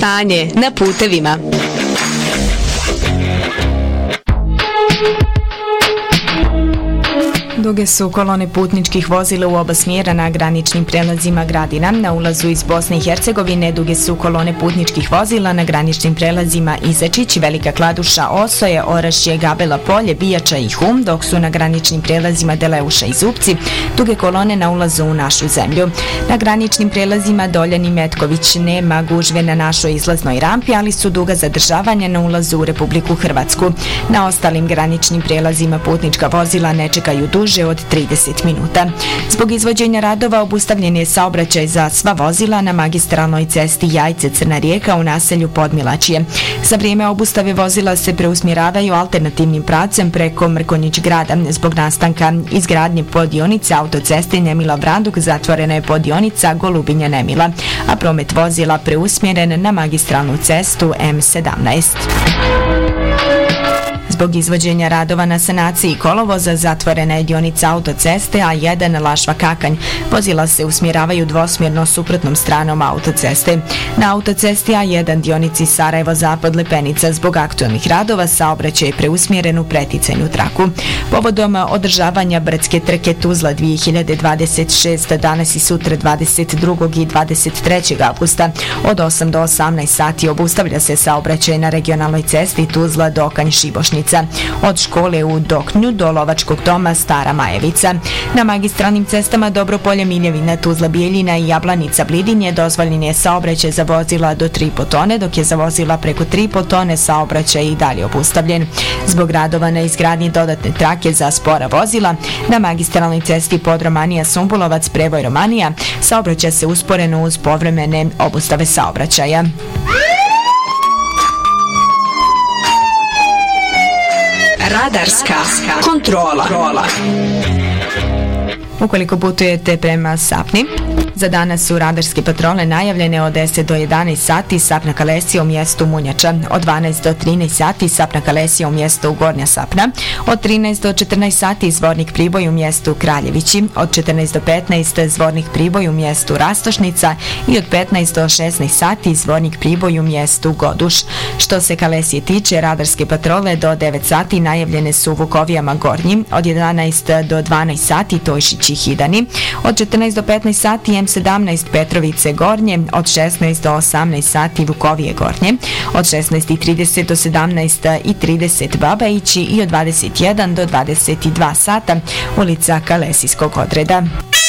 stanje na putevima. Duge su kolone putničkih vozila u oba smjera na graničnim prelazima Gradina. Na ulazu iz Bosne i Hercegovine duge su kolone putničkih vozila na graničnim prelazima Izačić, Velika Kladuša, Osoje, Orašje, Gabela Polje, Bijača i Hum, dok su na graničnim prelazima Deleuša i Zupci duge kolone na ulazu u našu zemlju. Na graničnim prelazima Doljan i Metković nema gužve na našoj izlaznoj rampi, ali su duga zadržavanja na ulazu u Republiku Hrvatsku. Na ostalim graničnim prelazima putnička vozila ne čekaju duže od 30 minuta. Zbog izvođenja radova obustavljen je saobraćaj za sva vozila na magistralnoj cesti Jajce-Crna Rijeka u naselju Podmilačije. Za vrijeme obustave vozila se preusmjeravaju alternativnim pravcem preko Mrkonjić grada. Zbog nastanka izgradnje poddionice autoceste Nemila-Branduk zatvorena je poddionica Golubinja-Nemila, a promet vozila preusmjeren na magistralnu cestu M17. Zbog izvođenja radova na sanaciji kolovoza zatvorena je dionica autoceste A1 Lašva-Kakanj. Vozila se usmjeravaju dvosmjerno suprotnom stranom autoceste. Na autocesti A1 dionici Sarajevo-Zapad Lepenica zbog aktualnih radova saobraćaj je preusmjeren u preticajnu traku. Povodom održavanja brdske trke Tuzla 2026 danas i sutra 22. i 23. avgusta od 8 do 18 sati obustavlja se saobraćaj na regionalnoj cesti Tuzla Dokanj-Šibošnica. Od škole u Doknju do Lovačkog doma Stara Majevica. Na magistralnim cestama Dobropolje, Miljevina, Tuzla, Bijeljina i Jablanica, Blidinje dozvoljen je saobraćaj za vozila do 3,5 tone, dok je za vozila preko 3,5 tone saobraćaj i dalje obustavljen. Zbog radova na izgradnji dodatne trake za spora vozila, na magistralnoj cesti Podromanija-Sumbulovac, Prevoj Romanija, saobraćaj se usporeno uz povremene obustave saobraćaja. Radarska kontrola. Ukoliko putujete prema Sapni, za danas su radarske patrole najavljene od 10 do 11 sati Sapna Kalesija u mjestu Munjača, od 12 do 13 sati Sapna Kalesija u mjestu Gornja Sapna, od 13 do 14 sati Zvornik Priboj u mjestu Kraljevići, od 14 do 15 Zvornik Priboj u mjestu Rastošnica i od 15 do 16 sati Zvornik Priboj u mjestu Goduš. Što se Kalesije tiče, radarske patrole do 9 sati najavljene su u Vukovijama Gornjim, od 11 do 12 sati Tojšić i Hidani, od 14 do 15 sati M17 Petrovice Gornje, od 16 do 18 sati Vukovije Gornje, od 16:30 do 17:30 Babajići i od 21 do 22 sata ulica Kalesijskog odreda.